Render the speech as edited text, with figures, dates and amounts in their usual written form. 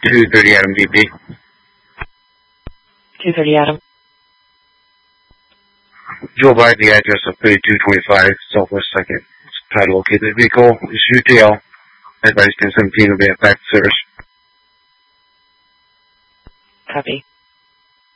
230 Adam VP. 230 Adam. Joe by the address of 3225 Southwest 2nd. Try to locate the vehicle. It's UTL. Advice 1017 will be back to service. Copy.